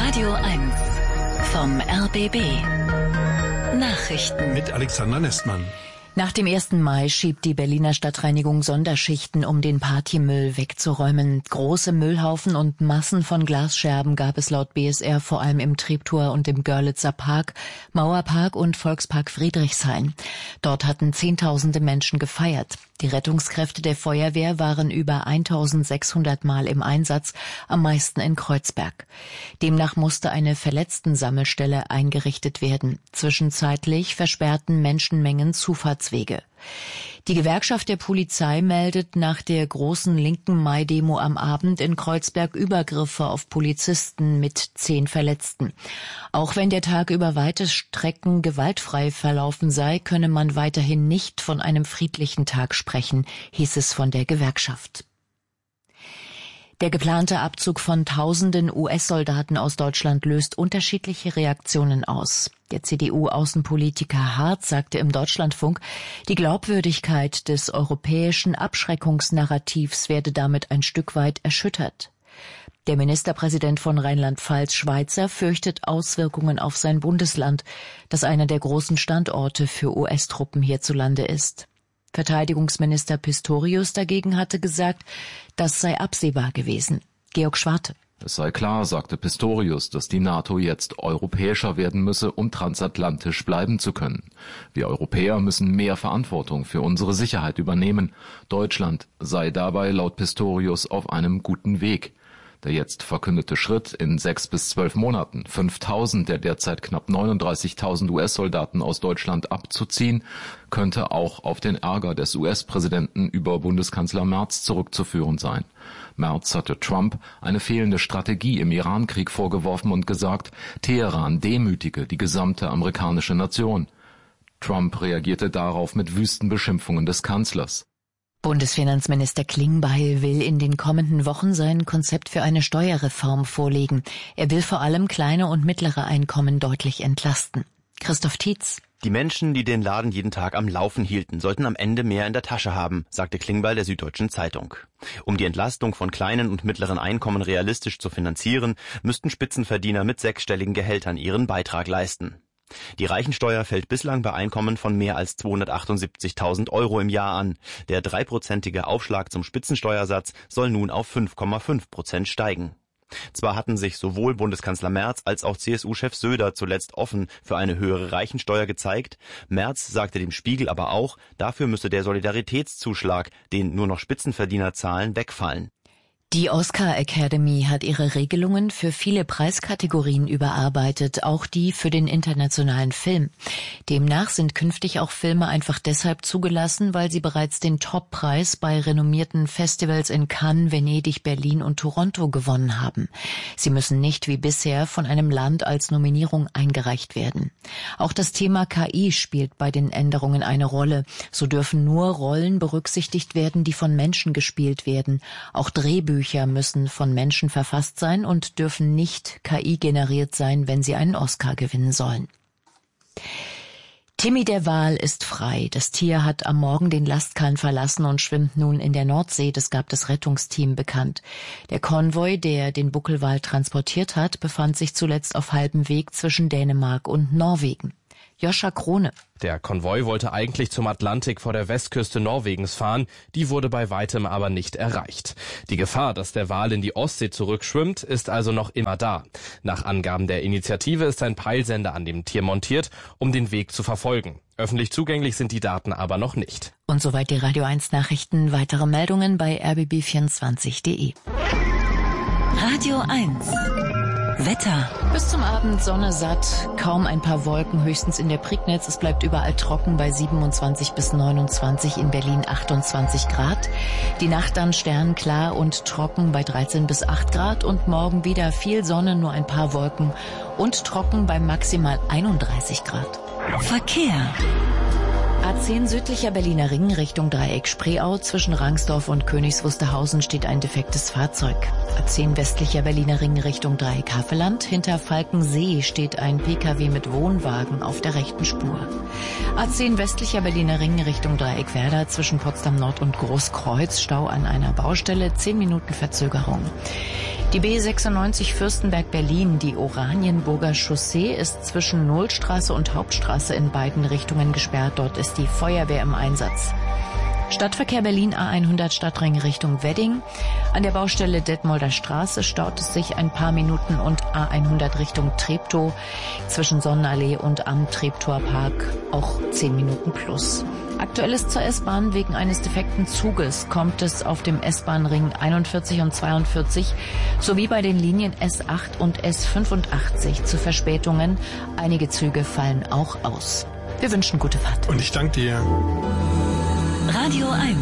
Radio 1 vom RBB. Nachrichten mit Alexander Nestmann. Nach dem 1. Mai schiebt die Berliner Stadtreinigung Sonderschichten, um den Partymüll wegzuräumen. Große Müllhaufen und Massen von Glasscherben gab es laut BSR vor allem im Treptower und im Görlitzer Park, Mauerpark und Volkspark Friedrichshain. Dort hatten Zehntausende Menschen gefeiert. Die Rettungskräfte der Feuerwehr waren über 1600 Mal im Einsatz, am meisten in Kreuzberg. Demnach musste eine Verletzten-Sammelstelle eingerichtet werden. Zwischenzeitlich versperrten Menschenmengen Zufahrtswege. Die Gewerkschaft der Polizei meldet nach der großen linken Mai-Demo am Abend in Kreuzberg Übergriffe auf Polizisten mit 10 Verletzten. Auch wenn der Tag über weite Strecken gewaltfrei verlaufen sei, könne man weiterhin nicht von einem friedlichen Tag sprechen, hieß es von der Gewerkschaft. Der geplante Abzug von Tausenden US-Soldaten aus Deutschland löst unterschiedliche Reaktionen aus. Der CDU-Außenpolitiker Hartz sagte im Deutschlandfunk, die Glaubwürdigkeit des europäischen Abschreckungsnarrativs werde damit ein Stück weit erschüttert. Der Ministerpräsident von Rheinland-Pfalz, Schweizer, fürchtet Auswirkungen auf sein Bundesland, das einer der großen Standorte für US-Truppen hierzulande ist. Verteidigungsminister Pistorius dagegen hatte gesagt, das sei absehbar gewesen. Georg Schwarte. Es sei klar, sagte Pistorius, dass die NATO jetzt europäischer werden müsse, um transatlantisch bleiben zu können. Wir Europäer müssen mehr Verantwortung für unsere Sicherheit übernehmen. Deutschland sei dabei laut Pistorius auf einem guten Weg. Der jetzt verkündete Schritt, in 6 bis 12 Monaten 5.000 der derzeit knapp 39.000 US-Soldaten aus Deutschland abzuziehen, könnte auch auf den Ärger des US-Präsidenten über Bundeskanzler Merz zurückzuführen sein. Merz hatte Trump eine fehlende Strategie im Iran-Krieg vorgeworfen und gesagt, Teheran demütige die gesamte amerikanische Nation. Trump reagierte darauf mit wüsten Beschimpfungen des Kanzlers. Bundesfinanzminister Klingbeil will in den kommenden Wochen sein Konzept für eine Steuerreform vorlegen. Er will vor allem kleine und mittlere Einkommen deutlich entlasten. Christoph Tietz. Die Menschen, die den Laden jeden Tag am Laufen hielten, sollten am Ende mehr in der Tasche haben, sagte Klingbeil der Süddeutschen Zeitung. Um die Entlastung von kleinen und mittleren Einkommen realistisch zu finanzieren, müssten Spitzenverdiener mit 6-stelligen Gehältern ihren Beitrag leisten. Die Reichensteuer fällt bislang bei Einkommen von mehr als 278.000 Euro im Jahr an. Der 3-prozentige Aufschlag zum Spitzensteuersatz soll nun auf 5,5% steigen. Zwar hatten sich sowohl Bundeskanzler Merz als auch CSU-Chef Söder zuletzt offen für eine höhere Reichensteuer gezeigt. Merz sagte dem Spiegel aber auch, dafür müsse der Solidaritätszuschlag, den nur noch Spitzenverdiener zahlen, wegfallen. Die Oscar Academy hat ihre Regelungen für viele Preiskategorien überarbeitet, auch die für den internationalen Film. Demnach sind künftig auch Filme einfach deshalb zugelassen, weil sie bereits den Top-Preis bei renommierten Festivals in Cannes, Venedig, Berlin und Toronto gewonnen haben. Sie müssen nicht wie bisher von einem Land als Nominierung eingereicht werden. Auch das Thema KI spielt bei den Änderungen eine Rolle. So dürfen nur Rollen berücksichtigt werden, die von Menschen gespielt werden. Auch Drehbücher müssen von Menschen verfasst sein und dürfen nicht KI-generiert sein, wenn sie einen Oscar gewinnen sollen. Timmy der Wal ist frei. Das Tier hat am Morgen den Lastkahn verlassen und schwimmt nun in der Nordsee. Das gab das Rettungsteam bekannt. Der Konvoi, der den Buckelwal transportiert hat, befand sich zuletzt auf halbem Weg zwischen Dänemark und Norwegen. Joscha Krone. Der Konvoi wollte eigentlich zum Atlantik vor der Westküste Norwegens fahren, die wurde bei weitem aber nicht erreicht. Die Gefahr, dass der Wal in die Ostsee zurückschwimmt, ist also noch immer da. Nach Angaben der Initiative ist ein Peilsender an dem Tier montiert, um den Weg zu verfolgen. Öffentlich zugänglich sind die Daten aber noch nicht. Und soweit die Radio 1 Nachrichten. Weitere Meldungen bei rbb24.de. Radio 1 Wetter. Bis zum Abend Sonne satt, kaum ein paar Wolken, höchstens in der Prignitz. Es bleibt überall trocken bei 27 bis 29, in Berlin 28 Grad. Die Nacht dann sternklar und trocken bei 13 bis 8 Grad und morgen wieder viel Sonne, nur ein paar Wolken und trocken bei maximal 31 Grad. Verkehr. A10 südlicher Berliner Ring Richtung Dreieck Spreeau. Zwischen Rangsdorf und Königs Wusterhausen steht ein defektes Fahrzeug. A10 westlicher Berliner Ring Richtung Dreieck Havelland. Hinter Falkensee steht ein Pkw mit Wohnwagen auf der rechten Spur. A10 westlicher Berliner Ring Richtung Dreieck Werder. Zwischen Potsdam Nord und Großkreuz Stau an einer Baustelle. 10 Minuten Verzögerung. Die B96 Fürstenberg-Berlin, die Oranienburger Chaussee, ist zwischen Nohlstraße und Hauptstraße in beiden Richtungen gesperrt. Dort ist die Feuerwehr im Einsatz. Stadtverkehr Berlin A100 Stadtring Richtung Wedding. An der Baustelle Detmolder Straße staut es sich ein paar Minuten und A100 Richtung Treptow zwischen Sonnenallee und am Treptower Park auch 10 Minuten plus. Aktuell ist zur S-Bahn wegen eines defekten Zuges kommt es auf dem S-Bahn-Ring 41 und 42 sowie bei den Linien S8 und S85 zu Verspätungen. Einige Züge fallen auch aus. Wir wünschen gute Fahrt. Und ich danke dir. Radio 1.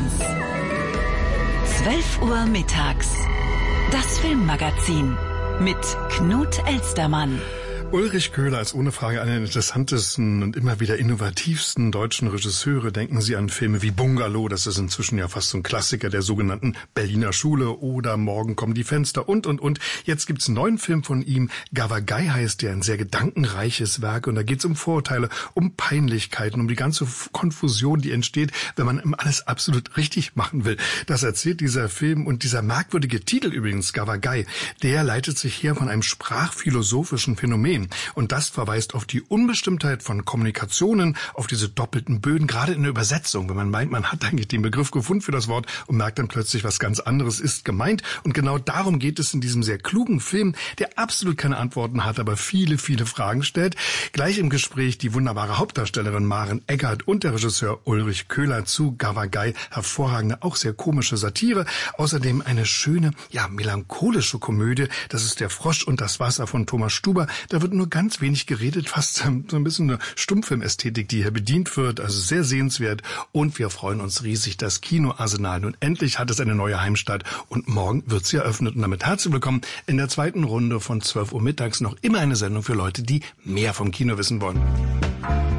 12 Uhr mittags. Das Filmmagazin mit Knut Elstermann. Ulrich Köhler ist ohne Frage einer der interessantesten und immer wieder innovativsten deutschen Regisseure. Denken Sie an Filme wie Bungalow, das ist inzwischen ja fast so ein Klassiker der sogenannten Berliner Schule, oder Morgen kommen die Fenster und. Jetzt gibt's einen neuen Film von ihm, Gavagai heißt der, ein sehr gedankenreiches Werk, und da geht's um Vorurteile, um Peinlichkeiten, um die ganze Konfusion, die entsteht, wenn man alles absolut richtig machen will. Das erzählt dieser Film, und dieser merkwürdige Titel übrigens, Gavagai, der leitet sich her von einem sprachphilosophischen Phänomen. Und das verweist auf die Unbestimmtheit von Kommunikationen, auf diese doppelten Böden, gerade in der Übersetzung, wenn man meint, man hat eigentlich den Begriff gefunden für das Wort und merkt dann plötzlich, was ganz anderes ist gemeint. Und genau darum geht es in diesem sehr klugen Film, der absolut keine Antworten hat, aber viele, viele Fragen stellt. Gleich im Gespräch die wunderbare Hauptdarstellerin Maren Eggert und der Regisseur Ulrich Köhler zu Gavagai. Hervorragende, auch sehr komische Satire. Außerdem eine schöne, melancholische Komödie. Das ist Der Frosch und das Wasser von Thomas Stuber. Da wird nur ganz wenig geredet, fast so ein bisschen eine Stummfilmästhetik, die hier bedient wird, also sehr sehenswert, und wir freuen uns riesig, das Kinoarsenal nun endlich hat es eine neue Heimstatt und morgen wird sie eröffnet, und damit herzlich willkommen in der zweiten Runde von 12 Uhr mittags, noch immer eine Sendung für Leute, die mehr vom Kino wissen wollen.